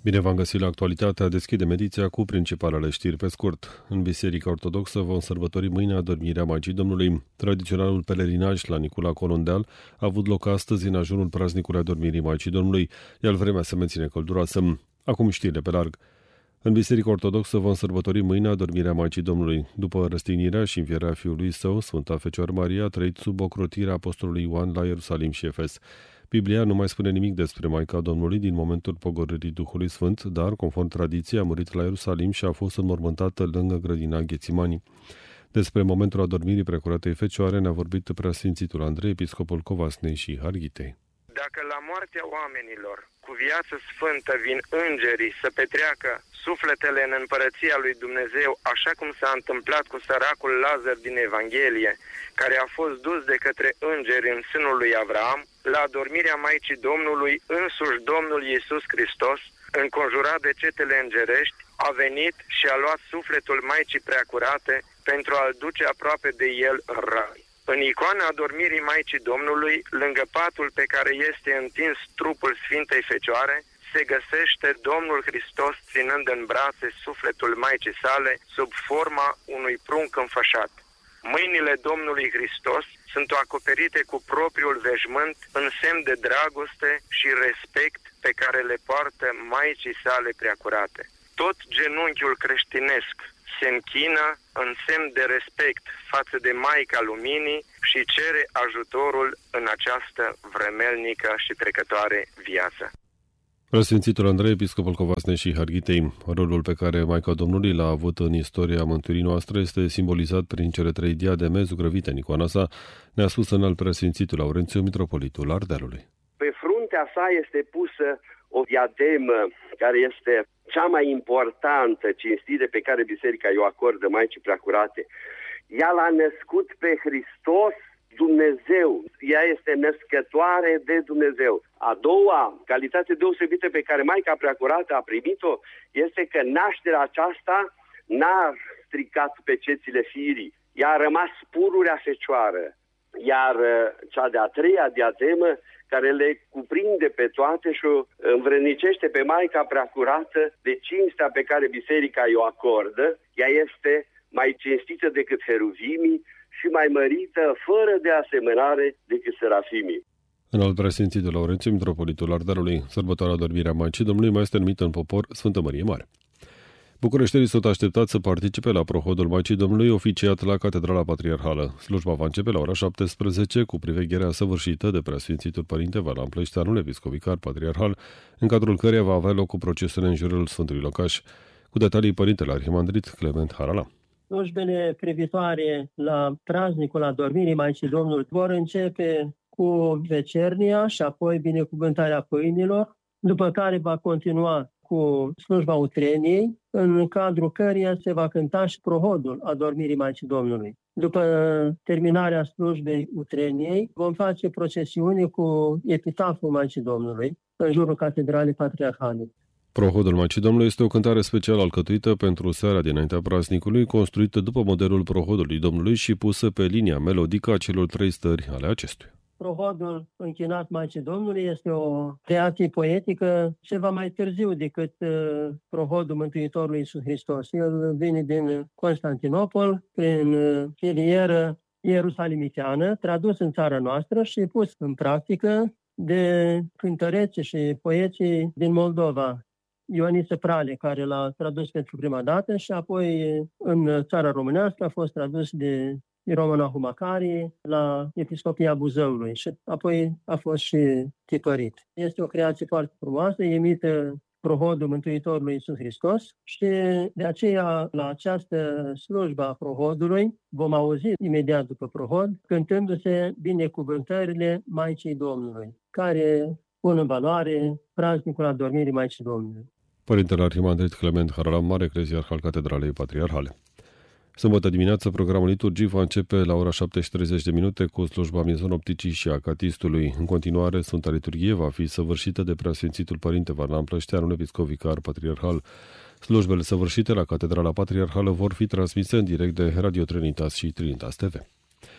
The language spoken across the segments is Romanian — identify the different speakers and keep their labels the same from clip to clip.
Speaker 1: Bine v-am găsit la Actualitatea. Deschidem ediția cu principalele știri pe scurt. În Biserica Ortodoxă vom sărbători mâine adormirea Maicii Domnului. Tradiționalul pelerinaj la Nicula Colondeal a avut loc astăzi în ajunul praznicului adormirii Maicii Domnului, iar vremea se menține călduroasă. Acum știrile pe larg. În Biserica Ortodoxă vom sărbători mâine adormirea Maicii Domnului. După răstignirea și învierea Fiului Său, Sfânta Fecioară Maria a trăit sub ocrotirea Apostolului Ioan la Ierusalim și Efes. Biblia nu mai spune nimic despre Maica Domnului din momentul pogorârii Duhului Sfânt, dar, conform tradiției, a murit la Ierusalim și a fost înmormântată lângă grădina Ghețimani. Despre momentul adormirii Precuratei Fecioare ne-a vorbit preasfințitul Andrei, episcopul Covasnei și Harghitei.
Speaker 2: Dacă la moartea oamenilor cu viață sfântă vin îngerii să petreacă sufletele în împărăția lui Dumnezeu, așa cum s-a întâmplat cu săracul Lazar din Evanghelie, care a fost dus de către îngeri în sânul lui Avraam, la adormirea Maicii Domnului, însuși Domnul Iisus Hristos, înconjurat de cetele îngerești, a venit și a luat sufletul Maicii Preacurate pentru a-l duce aproape de el în rai. În icoana adormirii Maicii Domnului, lângă patul pe care este întins trupul Sfintei Fecioare, se găsește Domnul Hristos ținând în brațe sufletul Maicii sale sub forma unui prunc înfășat. Mâinile Domnului Hristos sunt acoperite cu propriul veșmânt în semn de dragoste și respect pe care le poartă Maicii sale preacurate. Tot genunchiul creștinesc se închină în semn de respect față de Maica Luminii și cere ajutorul în această vremelnică și trecătoare viață.
Speaker 1: Preasfințitul Andrei, episcopul Covasnei și Harghitei, rolul pe care Maica Domnului l-a avut în istoria mântuirii noastre este simbolizat prin cele 3 diademe zugrăvite în icoana sa, ne-a spus înalt preasfințitul Laurențiu, mitropolitul Ardealului.
Speaker 3: Pe fruntea sa este pusă o diademă care este cea mai importantă cinstire pe care biserica o acordă Maicii Preacurate. Ea l-a născut pe Hristos, Dumnezeu. Ea este născătoare de Dumnezeu. A doua calitate deosebită pe care Maica Preacurată a primit-o este că nașterea aceasta n-a stricat pecețile firii. Ea a rămas pururea fecioară. Iar cea de-a treia diademă care le cuprinde pe toate și o învrednicește pe Maica Preacurată de cinstea pe care biserica o acordă. Ea este mai cinstită decât heruvimii și mai mărită, fără de asemănare, decât serafimii.
Speaker 1: Înalt preasfințitul Laurențiu, mitropolitul Ardealului, sărbătoarea adormirea Maicii Domnului mai este numită în popor Sfântă Mărie Mare. Bucureștenii sunt așteptați să participe la prohodul Maicii Domnului oficiat la Catedrala Patriarhală. Slujba va începe la ora 17 cu privegherea săvârșită de preasfințitul Părinte Varlam Plășteanul, episcop vicar patriarhal, în cadrul căreia va avea loc o procesiune în jurul Sfântului Locaș. Cu detalii Părintele Arhimandrit Clement Harala.
Speaker 4: Slujbele privitoare la praznicul adormirii Maicii Domnului vor începe cu vecernia și apoi binecuvântarea pâinilor, după care va continua cu slujba utreniei, în cadrul căreia se va cânta și prohodul adormirii Maicii Domnului. După terminarea slujbei utreniei, vom face procesiune cu epitaful Maicii Domnului în jurul Catedralei Patriarhale.
Speaker 1: Prohodul Maicii Domnului este o cântare special alcătuită pentru seara dinaintea praznicului, construită după modelul Prohodului Domnului și pusă pe linia melodică a celor 3 stări ale acestuia.
Speaker 4: Prohodul închinat Maicii Domnului este o creație poetică ceva mai târziu decât prohodul Mântuitorului Iisus Hristos. El vine din Constantinopol, prin filieră ierusalimiteană, tradus în țara noastră și pus în practică de cântăreții și poeții din Moldova. Ioaniță Prale, care l-a tradus pentru prima dată și apoi în țara românească a fost tradus de Ieromonahul Macarie la Episcopia Buzăului și apoi a fost și tipărit. Este o creație foarte frumoasă, imită prohodul Mântuitorului Iisus Hristos și de aceea la această slujbă a prohodului vom auzi imediat după prohod cântându-se binecuvântările Maicii Domnului, care pun în valoare praznicul adormirii Maicii Domnului.
Speaker 1: Părintele Arhimandrit Clement Harala, mare ecleziarh al Catedralei Patriarhale. Sâmbătă dimineață, programul liturgic va începe la ora 7:30 cu slujba miezonopticii și a catistului. În continuare, Sfânta Liturghie va fi săvârșită de preasfințitul Părinte Varlam Plășteanul, episcop vicar patriarhal. Slujbele săvârșite la Catedrala Patriarhală vor fi transmise în direct de Radio Trinitas și Trinitas TV.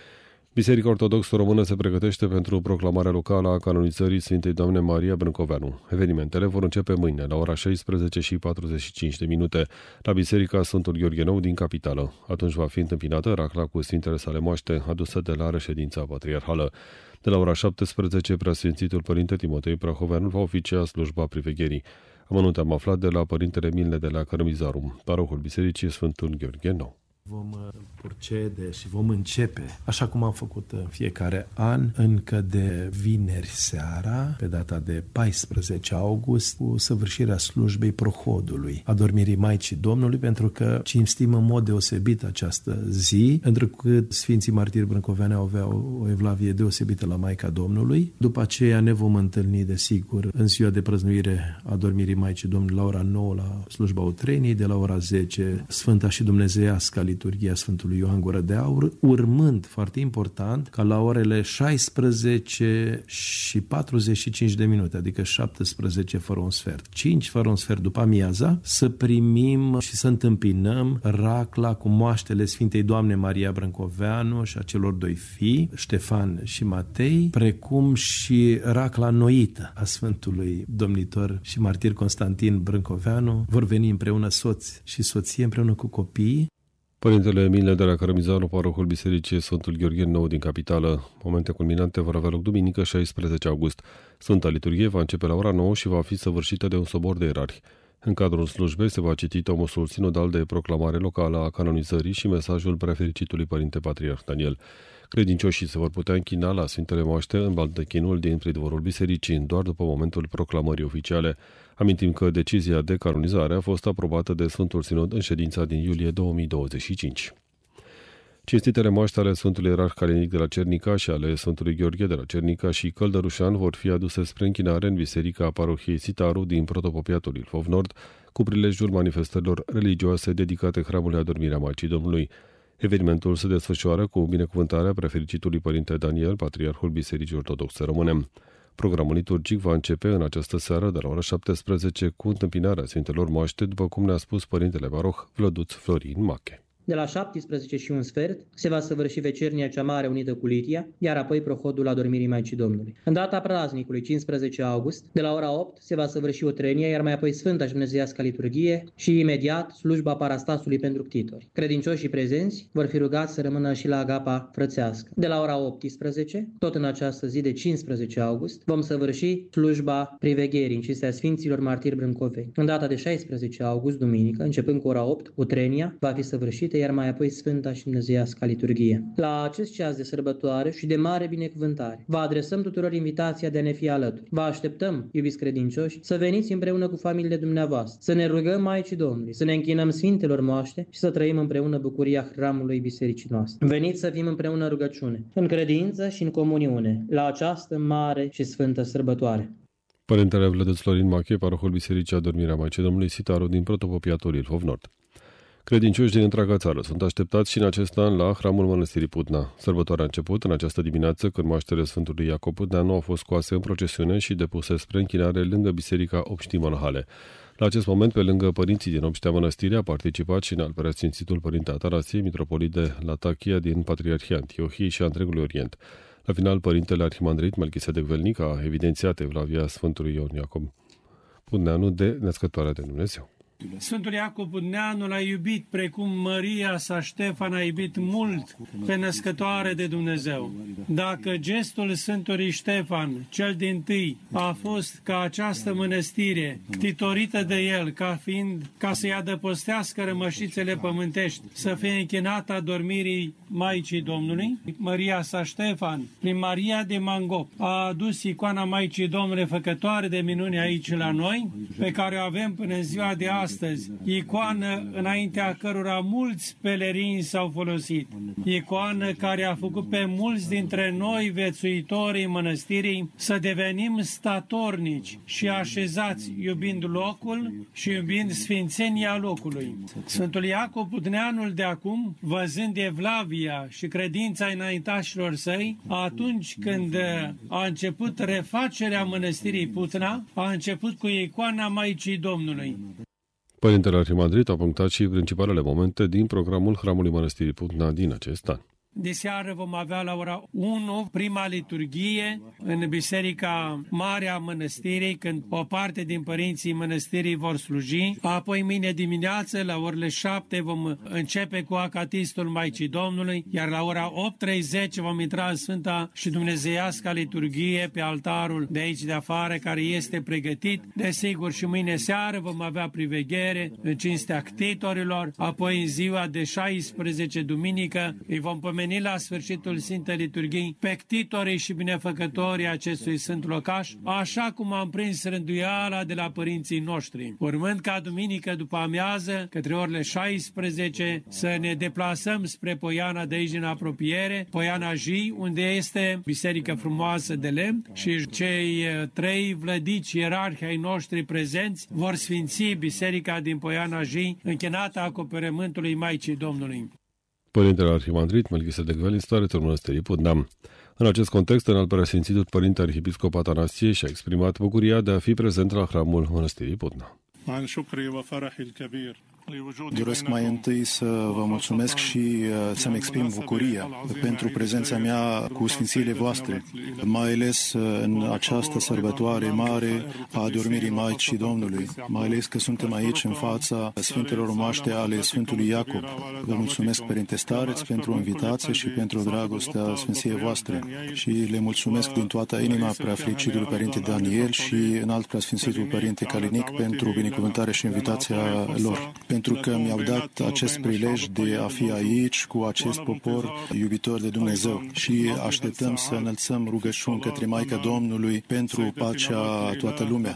Speaker 1: Biserica Ortodoxă Română se pregătește pentru proclamarea locală a canonizării Sfintei Doamne Maria Brâncoveanu. Evenimentele vor începe mâine la ora 16:45 la Biserica Sfântul Gheorghe Nou din capitală. Atunci va fi întâmpinată racla cu Sfintele sale moaște adusă de la reședința patriarhală. De la ora 17, Preasfințitul Părinte Timotei Prahoveanu va oficia slujba privegherii. Amănunte am aflat de la Părintele Milne de la Cărămizaru, parohul Bisericii Sfântul Gheorghe Nou.
Speaker 5: Vom procede și vom începe, așa cum am făcut în fiecare an, încă de vineri seara, pe data de 14 august, cu săvârșirea slujbei prohodului, adormirii Maicii Domnului, pentru că cinstim în mod deosebit această zi, pentru că Sfinții Martiri Brâncoveani aveau o evlavie deosebită la Maica Domnului. După aceea ne vom întâlni, desigur, în ziua de prăznuire a adormirii Maicii Domnului la ora 9 la slujba utreniei, de la ora 10 Sfânta și Dumnezeiasca liturghia Sfântului Ioan Gură de Aur, urmând, foarte important, ca la orele 16:45, adică 17 fără un sfert, 5 fără un sfert după amiaza, să primim și să întâmpinăm racla cu moaștele Sfintei Doamne Maria Brâncoveanu și a celor doi fii, Ștefan și Matei, precum și racla noită a Sfântului Domnitor și Martir Constantin Brâncoveanu. Vor veni împreună soți și soție, împreună cu copiii.
Speaker 1: Părintele Milne de la Cărămizaru, parohul Bisericii Sfântul Gheorghe Nou din capitală. Momente culminante vor avea loc duminică 16 august. Sfânta liturghie va începe la ora 9 și va fi săvârșită de un sobor de ierarhi. În cadrul slujbei se va citi tomusul sinodal de proclamare locală a canonizării și mesajul prefericitului Părinte Patriarh Daniel. Credincioșii se vor putea închina la Sfintele Moaște în baldachinul din pridvorul bisericii, doar după momentul proclamării oficiale. Amintim că decizia de canonizare a fost aprobată de Sfântul Sinod în ședința din iulie 2025. Cinstitele moaște ale Sfântului Ierarh Calinic de la Cernica și ale Sfântului Gheorghe de la Cernica și Căldărușan vor fi aduse spre închinare în Biserica Parohiei Sitaru din Protopopiatul Ilfov Nord, cu prilejul manifestărilor religioase dedicate Hramului Adormirea Maicii Domnului. Evenimentul se desfășoară cu binecuvântarea prefericitului Părinte Daniel, Patriarhul Bisericii Ortodoxe Române. Programul liturgic va începe în această seară de la ora 17 cu întâmpinarea Sfintelor Moaște, după cum ne-a spus Părintele Paroh Vlăduț Florin Mache.
Speaker 6: De la 17 și un sfert se va săvârși vecernia cea mare unită cu litia, iar apoi prohodul adormirii Maicii Domnului. În data praznicului 15 august, de la ora 8 se va săvârși o trenie, iar mai apoi Sfânta și Dumnezeiasca liturghie și imediat slujba parastasului pentru ctitori. Credincioșii prezenți vor fi rugați să rămână și la agapa frățească. De la ora 18, tot în această zi de 15 august, vom săvârși slujba privegherii în cinstea Sfinților Martiri Brâncoveni. În data de 16 august, duminică, începând cu ora 8, utrenia va fi săvârșită, iar mai apoi Sfânta și Dumnezeiasca liturghie. La acest ceas de sărbătoare și de mare binecuvântare, vă adresăm tuturor invitația de a ne fi alături. Vă așteptăm, iubiți credincioși, să veniți împreună cu familiile dumneavoastră, să ne rugăm Maicii Domnului, să ne închinăm Sfintelor Moaște și să trăim împreună bucuria hramului bisericii noastre. Veniți să fim împreună în rugăciune, în credință și în comuniune, la această mare și sfântă sărbătoare.
Speaker 1: Părintele Vlăduț Florin Mache, parohul Bisericii Adormirea Maicii Domnului Sitaru din Protopopiatul Ilfov Nord. Credincioși din întreaga țară sunt așteptați și în acest an la Hramul Mănăstirii Putna. Sărbătoarea a început în această dimineață, când moaștele Sfântului Iacob Putneanu au fost scoase în procesiune și depuse spre închinare lângă Biserica Obștii Mănăhale. La acest moment, pe lângă părinții din Obștea Mănăstirii, a participat și în al Preasfințitul Părinte Atanasie, mitropolit de Latachia din Patriarhia Antiohiei și a întregului Orient. La final, Părintele Arhimandrit Melchisedec Velnic a evidențiat evlavia Sfântului Ion Iacob Putneanu de născătoarea de Dumnezeu.
Speaker 7: Sfântul Iacob Putneanu l-a iubit precum Maria sa Ștefan a iubit mult pe născătoare de Dumnezeu. Dacă gestul Sfântului Ștefan, cel dintâi, a fost ca această mănăstire, ctitorită de el, ca să-i adăpostească rămășițele pământești, să fie închinată adormirii Maicii Domnului, Maria sa Ștefan, prin Maria de Mangop, a adus icoana Maicii Domnului făcătoare de minuni aici la noi, pe care o avem până în ziua de astăzi, icoană înaintea cărora mulți pelerini s-au folosit, icoană care a făcut pe mulți dintre noi, vețuitorii mănăstirii, să devenim statornici și așezați, iubind locul și iubind sfințenia locului. Sfântul Iacob Putneanul de acum, văzând evlavia și credința înaintașilor săi, atunci când a început refacerea mănăstirii Putna, a început cu icoana Maicii Domnului.
Speaker 1: Părintele Arhimandrit a punctat și principalele momente din programul Hramului Mănăstirii Putna din acest an.
Speaker 7: Diseară vom avea la ora 1 prima liturghie în Biserica Mare a Mănăstirii, când o parte din părinții mănăstirii vor sluji. Apoi mâine dimineață la orele 7 vom începe cu acatistul Maicii Domnului, iar la ora 8:30 vom intra în Sfânta și Dumnezeiasca liturghie pe altarul de aici de afară, care este pregătit. Desigur, și mâine seară vom avea priveghere în cinstea ctitorilor, apoi în ziua de 16, duminică, îi vom pomeni la sfârșitul Sfintei Liturghii pe ctitorii și binefăcătorii acestui sfânt locaș, așa cum am prins rânduiala de la părinții noștri. Urmând ca duminică după amiază, către orele 16, să ne deplasăm spre Poiana de aici din apropiere, Poiana Jii, unde este biserică frumoasă de lemn, și cei 3 vlădici ierarhi ai noștri prezenți vor sfinți biserica din Poiana Jii, închinată acoperământului Maicii Domnului.
Speaker 1: Părintele Arhimandrit Melchisedec Velin, starețul Mănăstirii Putna. În acest context, înalt preasfințitul Părinte Arhiepiscop Atanasie și-a exprimat bucuria de a fi prezent la hramul Mănăstirii Putna.
Speaker 8: Doresc mai întâi să vă mulțumesc și să-mi exprim bucuria pentru prezența mea cu sfințiile voastre, mai ales în această sărbătoare mare a adormirii Maicii Domnului, mai ales că suntem aici în fața Sfintelor Moaște ale Sfântului Iacob. Vă mulțumesc, Părinte Stareț, pentru invitație și pentru dragostea sfinției voastre și le mulțumesc din toată inima preafericitului Părinte Daniel și înalt preasfințitul Părinte Calinic pentru binecuvântarea și invitația lor, pentru că mi-au dat acest prilej de a fi aici cu acest popor iubitor de Dumnezeu și așteptăm să înălțăm rugăciuni către Maica Domnului pentru pacea toată lumea.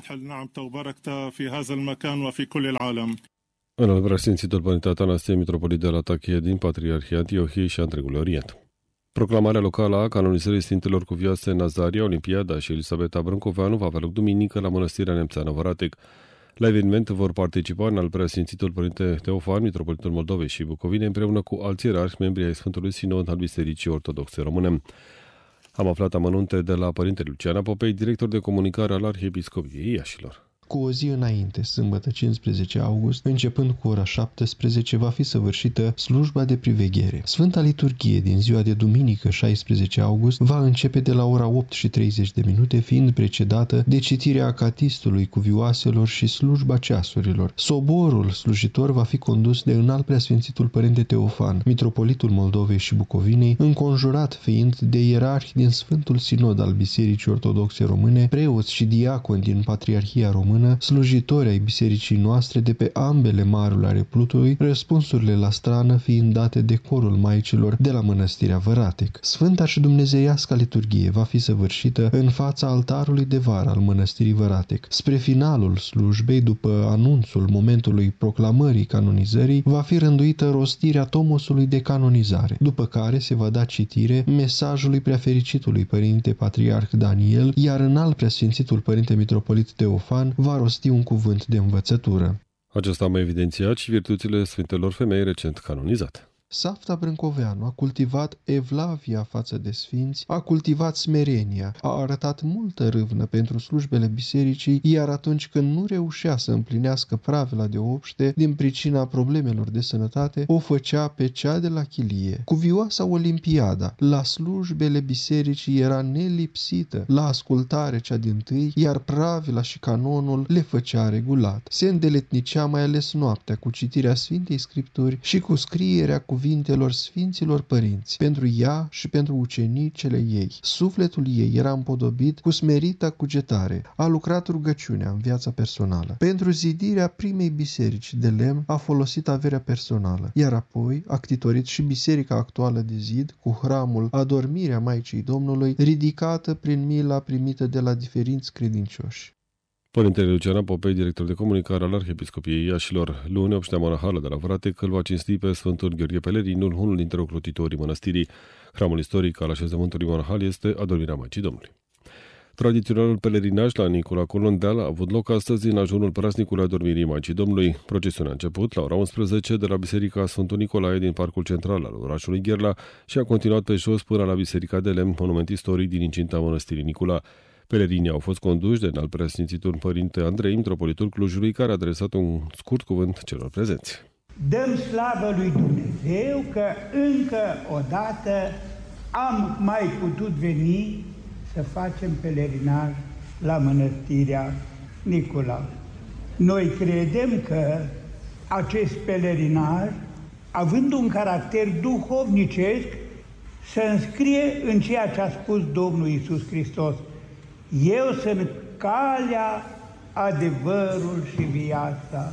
Speaker 1: Înalt preasfințitul Părinte Atanasie, mitropolit de la Tachie din Patriarhia Antiohiei și a întregului Orient. Proclamarea locală a canonizării Sfintelor Cuvioase Nazaria, Olimpiada și Elisabeta Brâncoveanu va avea loc duminică la Mănăstirea Nemțeană Văratec. La eveniment vor participa înalt preasfințitul Părinte Teofan, mitropolitul Moldovei și Bucovinei, împreună cu alți ierarhi, membri ai Sfântului Sinod al Bisericii Ortodoxe Române. Am aflat amănunte de la Părintele Lucian Popei, director de comunicare al Arhiepiscopiei Iașilor.
Speaker 9: Cu o zi înainte, sâmbătă 15 august, începând cu ora 17, va fi săvârșită slujba de priveghere. Sfânta liturghie din ziua de duminică 16 august va începe de la ora 8:30, fiind precedată de citirea acatistului cuvioaselor și slujba ceasurilor. Soborul slujitor va fi condus de înalt preasfințitul Părinte Teofan, mitropolitul Moldovei și Bucovinei, înconjurat fiind de ierarhi din Sfântul Sinod al Bisericii Ortodoxe Române, preoți și diaconi din Patriarhia Română, slujitori ai bisericii noastre de pe ambele maruri ale Plutului, răspunsurile la strană fiind date de corul maicilor de la Mănăstirea Văratec. Sfânta și Dumnezeiasca liturghie va fi săvârșită în fața altarului de vară al Mănăstirii Văratec. Spre finalul slujbei, după anunțul momentului proclamării canonizării, va fi rânduită rostirea tomosului de canonizare, după care se va da citire mesajului preafericitului Părinte Patriarh Daniel, iar înalt preasfințitul Părinte Mitropolit Teofan va rosti un cuvânt de învățătură.
Speaker 1: Acesta a mai evidențiat și virtuțile Sfintelor Femei recent canonizate.
Speaker 9: Safta Brâncoveanu a cultivat evlavia față de sfinți, a cultivat smerenia, a arătat multă râvnă pentru slujbele bisericii, iar atunci când nu reușea să împlinească pravila de obște din pricina problemelor de sănătate, o făcea pe cea de la chilie. Cuvioasa Olimpiada, la slujbele bisericii era nelipsită, la ascultare cea dintâi, iar pravila și canonul le făcea regulat. Se îndeletnicea mai ales noaptea cu citirea Sfintei Scripturi și cu scrierea cuvintelor Sfinților Părinți, pentru ea și pentru ucenicele ei. Sufletul ei era împodobit cu smerita cugetare. A lucrat rugăciunea în viața personală. Pentru zidirea primei biserici de lemn a folosit averea personală, iar apoi a ctitorit și biserica actuală de zid cu hramul Adormirea Maicii Domnului, ridicată prin mila primită de la diferiți credincioși.
Speaker 1: Părintele Lucian Popei, director de comunicare al Arhiepiscopiei Iașilor, luni, obștea monahală de la Văratec, îl va cinsti pe Sfântul Gheorghe Pelerinul, unul dintre ocrotitorii mănăstirii. Hramul istoric al așezământului monahal este Adormirea Maicii Domnului. Tradiționalul pelerinaj la Nicula Colondeal a avut loc astăzi în ajunul praznicului Adormirii Maicii Domnului. Procesiunea a început la ora 11 de la Biserica Sfântul Nicolae din Parcul Central al orașului Gherla și a continuat pe jos până la Biserica de Lemn, monument istoric din incinta mănăstirii Nicula. Pelerinii au fost conduși de înalt preasfințitul Părinte Andrei, mitropolitul Clujului, care a adresat un scurt cuvânt celor prezenți.
Speaker 10: Dăm slavă lui Dumnezeu că încă o dată am mai putut veni să facem pelerinaj la Mănăstirea Nicolau. Noi credem că acest pelerinaj, având un caracter duhovnicesc, se înscrie în ceea ce a spus Domnul Iisus Hristos. Eu sunt calea, adevărul și viața.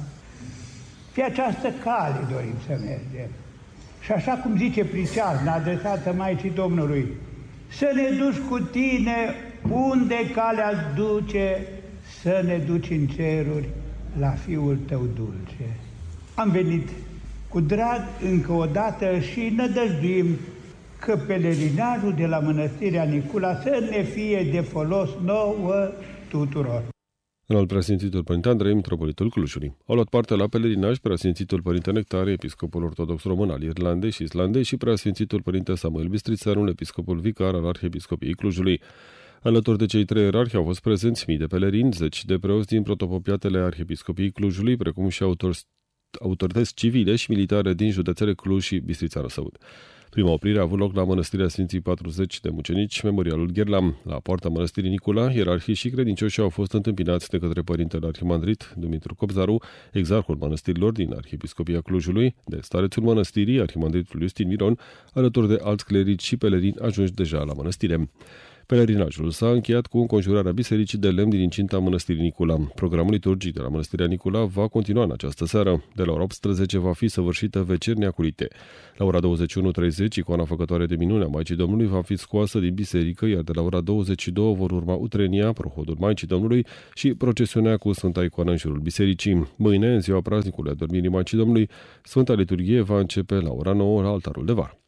Speaker 10: Pe această cale dorim să mergem. Și așa cum zice priceazna adresată Maicii Domnului, să ne duci cu tine unde calea duce, să ne duci în ceruri la Fiul tău dulce. Am venit cu drag încă o dată și nădăjduim că pelerinajul de la Mănăstirea Nicula să ne fie de folos nouă tuturor.
Speaker 1: Înalt Preasfințitul Părinte Andrei, Mitropolitul Clujului. Au luat parte la pelerinaj Preasfințitul Părinte Nectarie, Episcopul Ortodox Român al Irlandei și Islandei și Preasfințitul Părinte Samuel Bistrițeanul, Episcopul Vicar al Arhiepiscopiei Clujului. Alături de cei trei ierarhi au fost prezenți mii de pelerini, zeci de preoți din protopopiatele Arhiepiscopiei Clujului, precum și autorități civile și militare din județele Cluj și Bistrița-Năsăud. Prima oprire a avut loc la Mănăstirea Sfinții 40 de Mucenici, Memorialul Gherlam. La poarta Mănăstirii Nicula, ierarhii și credincioșii au fost întâmpinați de către Părintele Arhimandrit Dumitru Cobzaru, exarhul mănăstirilor din Arhiepiscopia Clujului, de starețul mănăstirii, Arhimandritul Iustin Miron, alături de alți clerici și pelerini ajunși deja la mănăstire. Pelerinajul s-a încheiat cu înconjurarea bisericii de lemn din incinta Mănăstirii Nicula. Programul liturgic de la Mănăstirea Nicula va continua în această seară. De la ora 18 va fi săvârșită vecernia cu rite. La ora 21:30, icoana făcătoare de minune a Maicii Domnului va fi scoasă din biserică, iar de la ora 22 vor urma utrenia, prohodul Maicii Domnului și procesiunea cu Sfânta Icoană în jurul bisericii. Mâine, în ziua praznicului Adormirii Maicii Domnului, Sfânta Liturghie va începe la ora 9 la altarul de vară.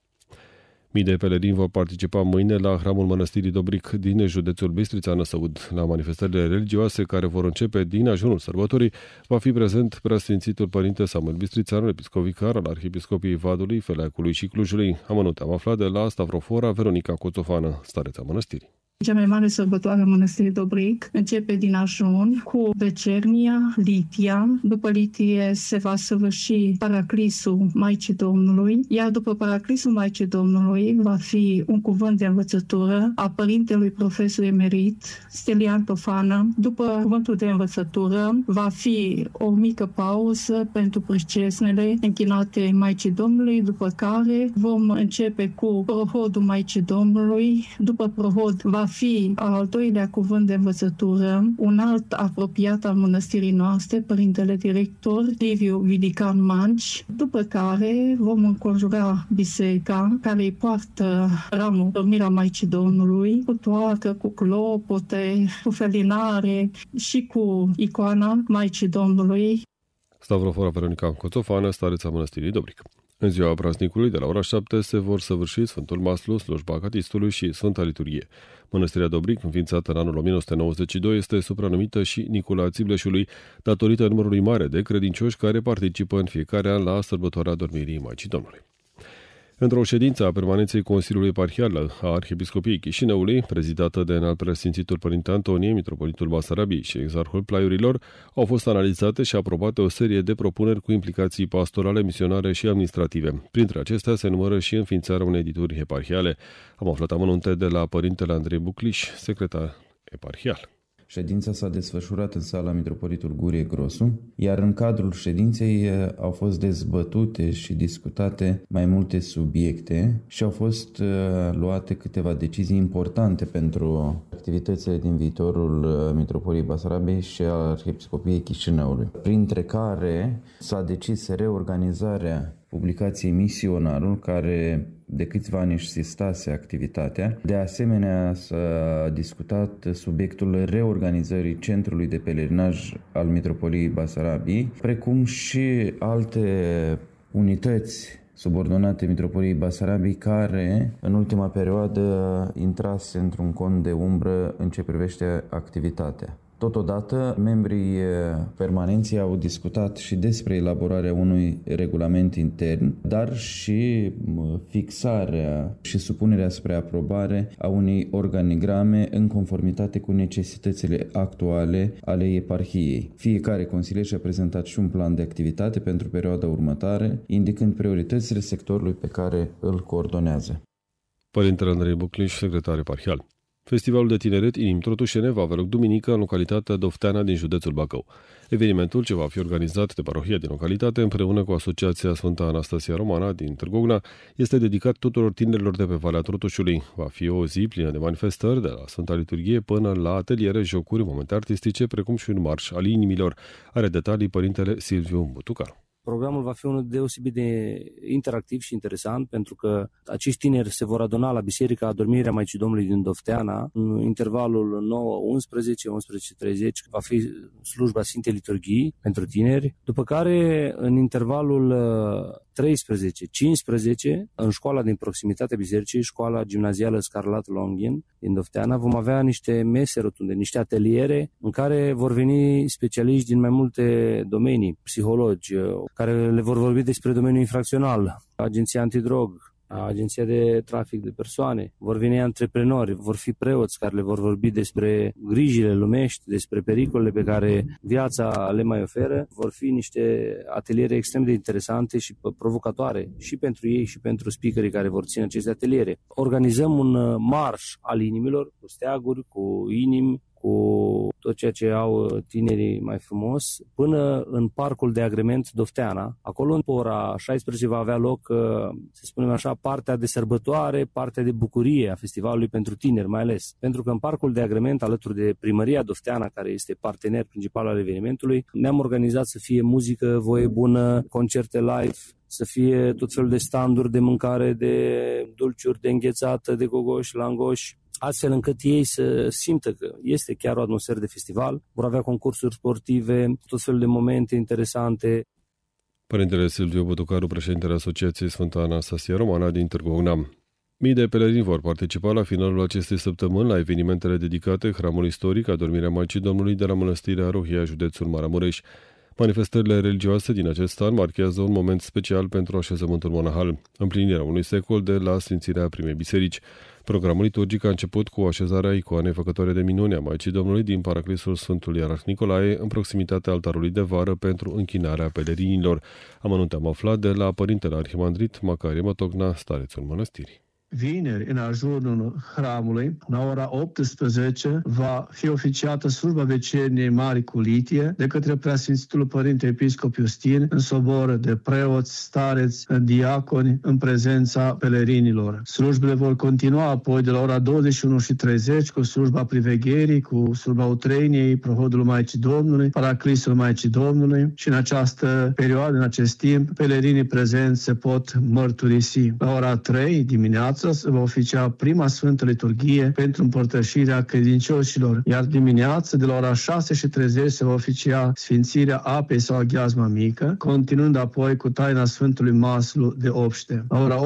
Speaker 1: Mii de pelerini vor participa mâine la hramul Mănăstirii Dobric din județul Bistrița-Năsăud. La manifestările religioase care vor începe din ajunul sărbătorii va fi prezent Preasfințitul Părinte Samuel Bistrițeanul, episcop vicar al Arhiepiscopiei Vadului, Feleacului și Clujului. Amănunte am aflat de la Stavrofora Veronica Coțofană, stareța mănăstirii.
Speaker 11: Cea mai mare sărbătoare a Mănăstirii Dobric începe din ajun cu vecernia, litia. După litie se va săvârși paraclisul Maicii Domnului, iar după paraclisul Maicii Domnului va fi un cuvânt de învățătură a părintelui profesor emerit Stelian Tofană. După cuvântul de învățătură va fi o mică pauză pentru prășcesnele închinate Maicii Domnului, după care vom începe cu prohodul Maicii Domnului. După prohod va fi al doilea cuvânt de învățătură, un alt apropiat al mănăstirii noastre, părintele director Liviu Vilican Manci, după care vom înconjura biserica care îi poartă ramul Dormirea Maicii Domnului, cu toacă, cu clopote, cu felinare și cu icoana Maicii Domnului.
Speaker 1: Stavrofora Veronica Coțofană, stareța Mănăstirii Dobric. În ziua praznicului, de la ora 7, se vor săvârși Sfântul Maslu, slujba Catistului și Sfânta Liturghie. Mănăstirea Dobric, înființată în anul 1992, este supranumită și Nicula Țibleșului, datorită numărului mare de credincioși care participă în fiecare an la sărbătoarea Adormirii Maicii Domnului. Într-o ședință a permanenței Consiliului Eparhial a Arhiepiscopiei Chișinăului, prezidată de înalt preasfințitul Părinte Antonie, Mitropolitul Basarabiei și Exarhul Plaiurilor, au fost analizate și aprobate o serie de propuneri cu implicații pastorale, misionare și administrative. Printre acestea se numără și înființarea unei edituri eparhiale. Am aflat amănunte de la Părintele Andrei Bucliș, secretar eparhial.
Speaker 12: Ședința s-a desfășurat în sala Mitropolitul Gurie Grosu, iar în cadrul ședinței au fost dezbătute și discutate mai multe subiecte și au fost luate câteva decizii importante pentru activitățile din viitorul Mitropoliei Basarabiei și a Arhiepiscopiei Chișinăului, printre care s-a decis reorganizarea publicației Misionarul, care de câțiva ani își sistase activitatea. De asemenea, s-a discutat subiectul reorganizării Centrului de Pelerinaj al Mitropoliei Basarabiei, precum și alte unități subordonate Mitropoliei Basarabiei, care în ultima perioadă intrase într-un cont de umbră în ce privește activitatea. Totodată, membrii permanenții au discutat și despre elaborarea unui regulament intern, dar și fixarea și supunerea spre aprobare a unei organigrame în conformitate cu necesitățile actuale ale eparhiei. Fiecare consilier și-a prezentat și un plan de activitate pentru perioada următoare, indicând prioritățile sectorului pe care îl coordonează.
Speaker 1: Părintele Andrei Bucliș, secretar eparhial. Festivalul de tineret Inim Trotușene va avea loc duminică în localitatea Dofteana din județul Bacău. Evenimentul, ce va fi organizat de parohia din localitate împreună cu Asociația Sfânta Anastasia Romana din Târgu Gna, este dedicat tuturor tinerilor de pe Valea Trotușului. Va fi o zi plină de manifestări de la Sfânta Liturghie până la ateliere, jocuri, momente artistice, precum și un marș al inimilor. Are detalii părintele Silviu Butucaru.
Speaker 13: Programul va fi unul deosebit de interactiv și interesant, pentru că acești tineri se vor aduna la Biserica Adormirea Maicii Domnului din Dofteana în intervalul 9-11, 11-30 va fi slujba Sfintei Liturghii pentru tineri, după care în intervalul 13-15 în școala din proximitatea bisericii, școala gimnazială Scarlat Longin din Dofteana, vom avea niște mese rotunde, niște ateliere în care vor veni specialiști din mai multe domenii, psihologi, care le vor vorbi despre domeniul infracțional, agenția antidrog, agenția de trafic de persoane, vor veni antreprenori, vor fi preoți care le vor vorbi despre grijile lumești, despre pericolele pe care viața le mai oferă. Vor fi niște ateliere extrem de interesante și provocatoare și pentru ei și pentru speakerii care vor ține aceste ateliere. Organizăm un marș al inimilor, cu steaguri, cu inimi, cu tot ceea ce au tinerii mai frumos, până în parcul de agrement Dofteana. Acolo, în ora 16, va avea loc, să spunem așa, partea de sărbătoare, partea de bucurie a festivalului pentru tineri, mai ales. Pentru că în parcul de agrement, alături de Primăria Dofteana, care este partener principal al evenimentului, ne-am organizat să fie muzică, voie bună, concerte live, să fie tot felul de standuri de mâncare, de dulciuri, de înghețată, de gogoși, langoși, astfel încât ei să simtă că este chiar o atmosferă de festival. Vor avea concursuri sportive, tot felul de momente interesante.
Speaker 1: Părintele Silviu Butucaru, președintele Asociației Sfânta Anastasia Romana din Târgu Gna. Mii de pelerini vor participa la finalul acestei săptămâni la evenimentele dedicate Hramului Istoric Adormirea Maicii Domnului de la Mănăstirea Rohia, județul Maramureș. Manifestările religioase din acest an marchează un moment special pentru așezământul monahal, împlinirea unui secol de la sfințirea primei biserici. Programul liturgic a început cu așezarea icoanei făcătoare de minuni a Maicii Domnului din paraclisul Sfântul Ierarh Nicolae, în proximitatea altarului de vară pentru închinarea pelerinilor. Amănunte am aflat de la părintele arhimandrit Macarie Mătocna, starețul mănăstirii.
Speaker 14: Vineri, în ajunul hramului, la ora 18, va fi oficiată slujba vecerniei Mari cu litie de către Preasfințitul Părinte Episcop Iustin, în sobor de preoți, stareți, diaconi, în prezența pelerinilor. Slujbele vor continua apoi de la ora 21:30 cu slujba privegherii, cu slujba utreniei, prohodul Maicii Domnului, paraclisul Maicii Domnului și în această perioadă, în acest timp, pelerinii prezenți se pot mărturisi. La ora 3 dimineața se va oficia prima Sfântă Liturghie pentru împărtășirea credincioșilor, iar dimineața de la ora 6:30 se va oficia sfințirea apei sau aghiazma mică, continuând apoi cu taina Sfântului Maslu de obște. La ora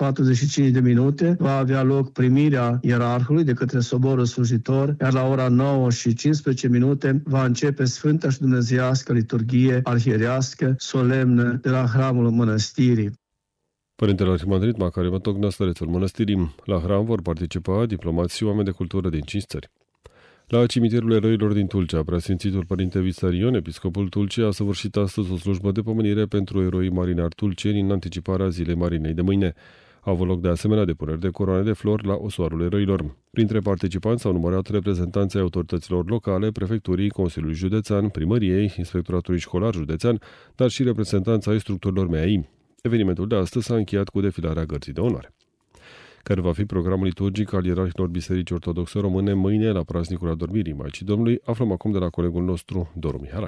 Speaker 14: 8:45 va avea loc primirea ierarhului de către soborul slujitor, iar la ora 9:15 va începe Sfânta și Dumnezeiască Liturghie arhierească solemnă de la hramul mănăstirii.
Speaker 1: Părintele arhimandrit Macarie Mătocna, starețul mănăstirii. La hram vor participa diplomați și oameni de cultură din 5 țări. La cimitirul eroilor din Tulcea, Preasfințitul Părinte Vissarion, episcopul Tulcei, a săvârșit astăzi o slujbă de pomenire pentru eroii marinari tulceni în anticiparea Zilei Marinei de mâine. Au avut loc de asemenea depuneri de coroane de flori la osoarul eroilor. Printre participanți s-au numărat reprezentanții autorităților locale, prefecturii, Consiliului Județean, Primăriei, Inspectoratului Școlar Județean, dar și reprezentanța instructorilor MEAI. Evenimentul de astăzi s-a încheiat cu defilarea gărții de onoare. Care va fi programul liturgic al ierarhilor Bisericii Ortodoxe Române mâine la praznicul Adormirii Maicii Domnului, aflăm acum de la colegul nostru Doru Mihalache.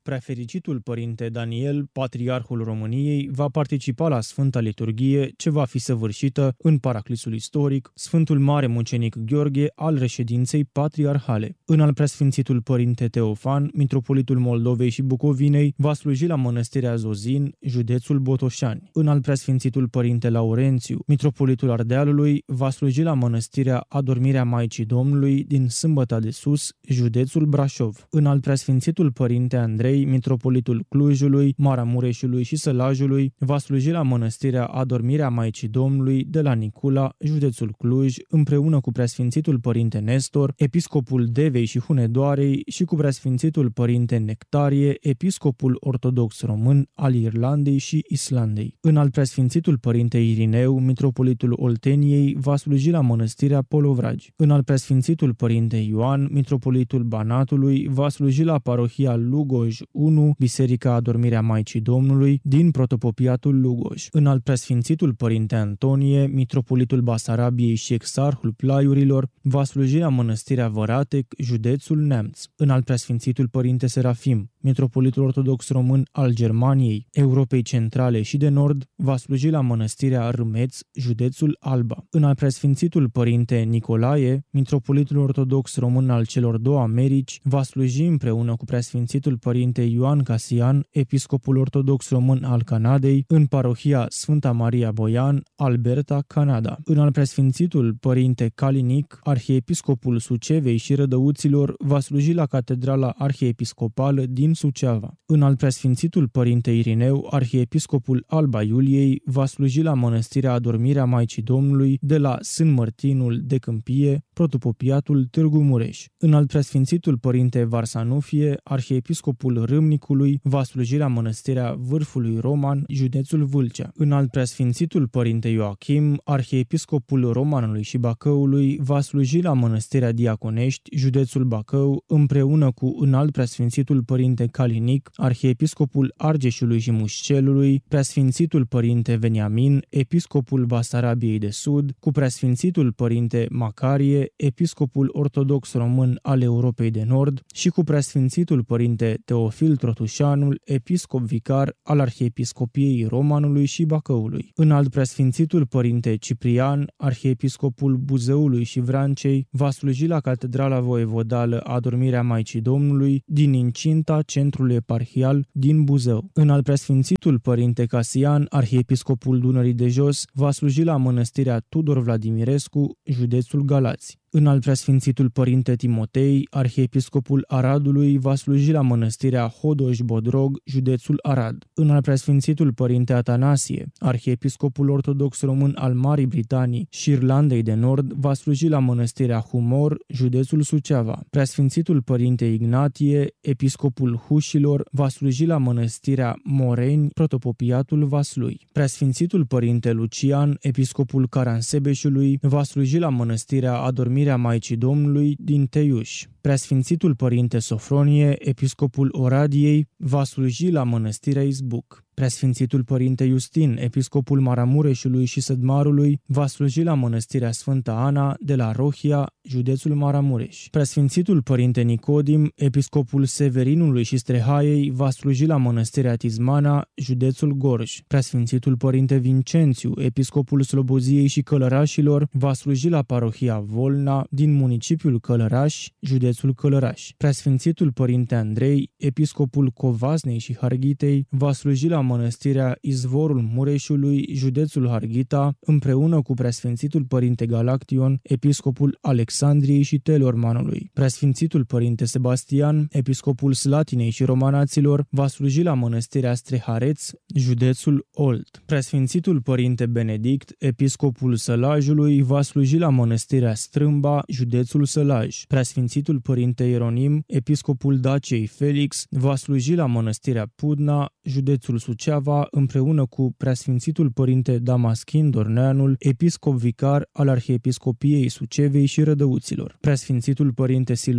Speaker 15: Preafericitul Părinte Daniel, Patriarhul României, va participa la Sfânta Liturghie ce va fi săvârșită în Paraclisul Istoric, Sfântul Mare Mucenic Gheorghe al reședinței patriarhale. Înalt Preasfințitul Părinte Teofan, Mitropolitul Moldovei și Bucovinei, va sluji la Mănăstirea Zozin, județul Botoșani. Înalt Preasfințitul Părinte Laurențiu, Mitropolitul Ardealului, va sluji la Mănăstirea Adormirea Maicii Domnului din Sâmbăta de Sus, județul Brașov. Înalt Preasfințitul Părinte Andrei, Mitropolitul Clujului, Maramureșului și Sălajului, va sluji la Mănăstirea Adormirea Maicii Domnului de la Nicula, județul Cluj, împreună cu Preasfințitul Părinte Nestor, episcopul Devei și Hunedoarei și cu Preasfințitul Părinte Nectarie, episcopul ortodox român al Irlandei și Islandei. Înalt Preasfințitul Părinte Irineu, Mitropolitul Olteniei, va sluji la Mănăstirea Polovragi. Înalt Preasfințitul Părinte Ioan, Mitropolitul Banatului, va sluji la parohia Lugoj 1, Biserica Adormirea Maicii Domnului din Protopopiatul Lugoj. Înalt Preasfințitul Părinte Antonie, Mitropolitul Basarabiei și Exarhul Plaiurilor, va sluji la Mănăstirea Văratec, județul Neamț. Înalt Preasfințitul Părinte Serafim, Mitropolitul Ortodox Român al Germaniei, Europei Centrale și de Nord, va sluji la Mănăstirea Râmeț, județul Alba. Înalt Preasfințitul Părinte Nicolae, Mitropolitul Ortodox Român al celor două Americi, va sluji împreună cu Preasfințitul Părinte Ioan Casian, episcopul ortodox român al Canadei, în parohia Sfânta Maria Boian, Alberta, Canada. Înalt Preasfințitul Părinte Calinic, arhiepiscopul Sucevei și Rădăuților, va sluji la Catedrala Arhiepiscopală din Suceava. Înalt Preasfințitul Părinte Irineu, arhiepiscopul Alba Iuliei, va sluji la Mănăstirea Adormirea Maicii Domnului de la Sân Mărtinul de Câmpie, Protopopiatul Târgu Mureș. Înalt Preasfințitul Părinte Varsanufie, arhiepiscopul Râmnicului, va sluji la Mănăstirea Vârfului Roman, județul Vâlcea. Înalt Preasfințitul Părinte Ioachim, arhiepiscopul Romanului și Bacăului, va sluji la Mănăstirea Diaconești, județul Bacău, împreună cu Înalt Preasfințitul Părinte Calinic, arhiepiscopul Argeșului și Mușcelului, Preasfințitul Părinte Veniamin, episcopul Basarabiei de Sud, cu Preasfințitul Părinte Macarie, episcopul ortodox român al Europei de Nord, și cu Preasfințitul Părinte Teofil Trotușanul, episcop vicar al Arhiepiscopiei Romanului și Bacăului. Înalt Preasfințitul Părinte Ciprian, arhiepiscopul Buzăului și Vrancei, va sluji la Catedrala Voievodală Adormirea Maicii Domnului din incinta centrului eparhial din Buzău. Înalt Preasfințitul Părinte Casian, arhiepiscopul Dunării de Jos, va sluji la Mănăstirea Tudor Vladimirescu, județul Galați. Înalt Preasfințitul Părinte Timotei, arhiepiscopul Aradului, va sluji la Mănăstirea Hodoș-Bodrog, județul Arad. Înalt Preasfințitul Părinte Atanasie, arhiepiscopul ortodox român al Marii Britanii și Irlandei de Nord, va sluji la Mănăstirea Humor, județul Suceava. Preasfințitul Părinte Ignatie, episcopul Hușilor, va sluji la Mănăstirea Moreni, Protopopiatul Vaslui. Preasfințitul Părinte Lucian, episcopul Caransebeșului, va sluji la Mănăstirea Adormirea Maicii Domnului din Teiuș. Preasfințitul Părinte Sofronie, episcopul Oradiei, va sluji la Mănăstirea Izbuc. Preasfințitul Părinte Justin, episcopul Maramureșului și Sădmarului, va sluji la Mănăstirea Sfânta Ana de la Rohia, județul Maramureș. Preasfințitul Părinte Nicodim, episcopul Severinului și Strehaiei, va sluji la Mănăstirea Tizmana, județul Gorj. Preasfințitul Părinte Vincențiu, episcopul Sloboziei și Călărașilor, va sluji la parohia Volna din municipiul Călăraș, județul Călăraș. Preasfințitul Părinte Andrei, episcopul Covasnei și Harghitei, va sluji la Mănăstirea Izvorul Mureșului, județul Harghita, împreună cu Preasfințitul Părinte Galaction, episcopul Alexandriei și Telormanului. Preasfințitul Părinte Sebastian, episcopul Slatinei și Romanaților, va sluji la Mănăstirea Strehareț, județul Olt. Preasfințitul Părinte Benedict, episcopul Sălajului, va sluji la Mănăstirea Strâmba, județul Sălaj. Preasfințitul Părinte Ieronim, episcopul Daciei Felix, va sluji la Mănăstirea Pudna, județul Suceava, împreună cu Preasfințitul Părinte Damaschin Dorneanul, episcop vicar al Arhiepiscopiei Sucevei și Rădăuților. Preasfințitul Părinte Siluan,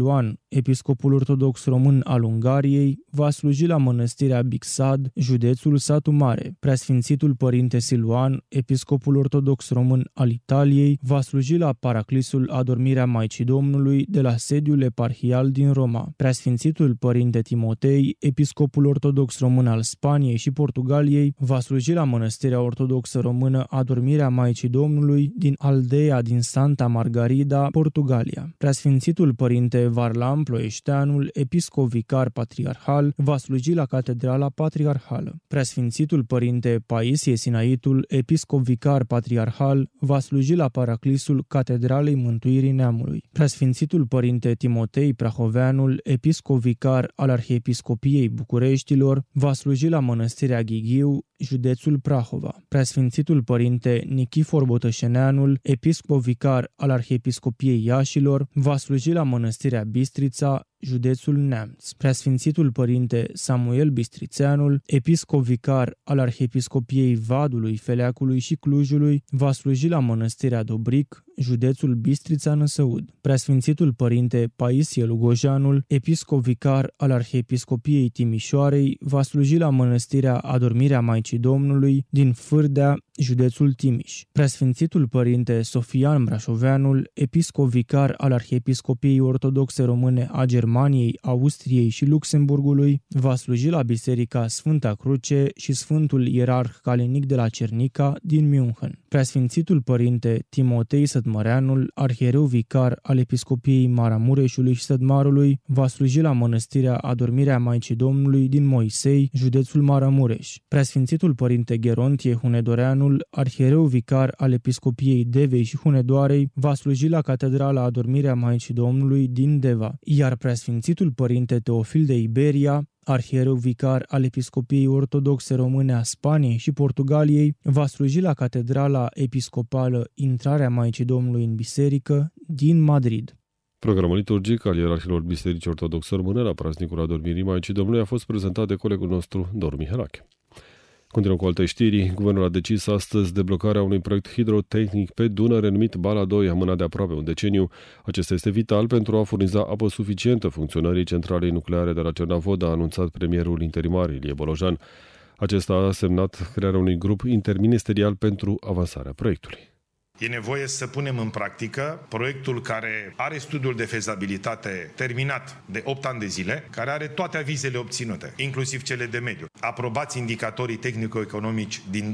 Speaker 15: episcopul ortodox român al Ungariei, va sluji la mănăstirea Bixad, județul Satu Mare. Preasfințitul părinte Siluan, episcopul ortodox român al Italiei, va sluji la Paraclisul Adormirea Maicii Domnului de la sediul eparhial din Roma. Preasfințitul părinte Timotei, episcopul ortodox român al Spaniei și Portugaliei, va sluji la mănăstirea ortodoxă română Adormirea Maicii Domnului din Aldeia din Santa Margarida, Portugalia. Preasfințitul părinte Varlam Ploieșteanul, episcop vicar patriarhal, va sluji la Catedrala Patriarhală. Preasfințitul părinte Paisie Sinaitul, episcop vicar patriarhal, va sluji la Paraclisul Catedralei Mântuirii Neamului. Preasfințitul părinte Timotei Prahoveanul, episcop vicar al Arhiepiscopiei Bucureștilor, va sluji la mănăstirea Ghighiu, județul Prahova. Preasfințitul părinte Nichifor Botășeneanul, episcop vicar al Arhiepiscopiei Iașilor, va sluji la mănăstirea Bistrița, județul Neamț. Preasfințitul părinte Samuel Bistrițeanul, episcop vicar al Arhiepiscopiei Vadului, Feleacului și Clujului, va sluji la mănăstirea Dobric, județul Bistrița-Năsăud. Preasfințitul părinte Paisie Lugojanul, episcop vicar al Arhiepiscopiei Timișoarei, va sluji la mănăstirea Adormirea Maicii Domnului din Fârdea, județul Timiș. Preasfințitul părinte Sofian Brașoveanul, episcop vicar al Arhiepiscopiei Ortodoxe Române a Germaniei, Austriei și Luxemburgului, va sluji la Biserica Sfânta Cruce și Sfântul Ierarh Calinic de la Cernica din München. Preasfințitul părinte Timotei Sătmăreanul, arhiereu vicar al Episcopiei Maramureșului și Sătmarului, va sluji la mănăstirea Adormirea Maicii Domnului din Moisei, județul Maramureș. Preasfințitul părinte Gerontie Hunedoreanul, arhiereu vicar al Episcopiei Devei și Hunedoarei, va sluji la Catedrala Adormirea Maicii Domnului din Deva, iar preasfințitul părinte Teofil de Iberia, arhiereu vicar al Episcopiei Ortodoxe Române a Spaniei și Portugaliei, va sluji la Catedrala Episcopală Intrarea Maicii Domnului în Biserică din Madrid.
Speaker 1: Programul liturgic al ierarhilor Bisericii Ortodoxe Române la praznicul Adormirii Maicii Domnului a fost prezentat de colegul nostru, Dor Mihelache. Continuăm cu alte știri. Guvernul a decis astăzi deblocarea unui proiect hidrotehnic pe Dunăre numit Bala 2, amânat de aproape un deceniu. Acesta este vital pentru a furniza apă suficientă funcționării centralei nucleare de la Cernavod, a anunțat premierul interimar Ilie Bolojan. Acesta a semnat crearea unui grup interministerial pentru avansarea proiectului.
Speaker 16: E nevoie să punem în practică proiectul care are studiul de fezabilitate terminat de 8 ani de zile, care are toate avizele obținute, inclusiv cele de mediu. Aprobați indicatorii tehnico-economici din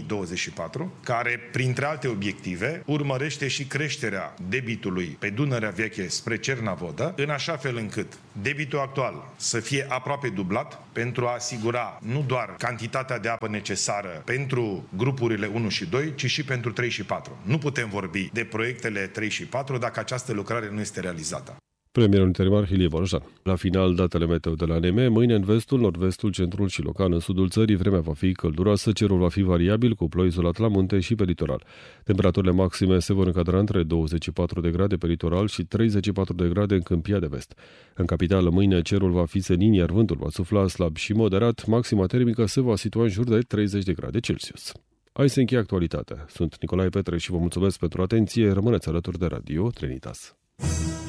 Speaker 16: 2024, care, printre alte obiective, urmărește și creșterea debitului pe Dunărea Veche spre Cernavodă, în așa fel încât debitul actual să fie aproape dublat pentru a asigura nu doar cantitatea de apă necesară pentru grupurile 1 și 2, ci și pentru 3 și 4. Nu putem vorbi de proiectele 3 și 4 dacă această lucrare nu este realizată.
Speaker 1: Premierul interimar Ilie Bolojan. La final, datele meteo de la ANM. Mâine în vestul, nord-vestul, centrul și local în sudul țării, vremea va fi călduroasă, cerul va fi variabil, cu ploi izolat la munte și pe litoral. Temperaturile maxime se vor încadra între 24 de grade pe litoral și 34 de grade în Câmpia de Vest. În capitală, mâine cerul va fi senin, iar vântul va sufla slab și moderat. Maxima termică se va situa în jur de 30 de grade Celsius. Aici se încheie actualitatea. Sunt Nicolae Petre și vă mulțumesc pentru atenție. Rămâneți alături de Radio Trinitas.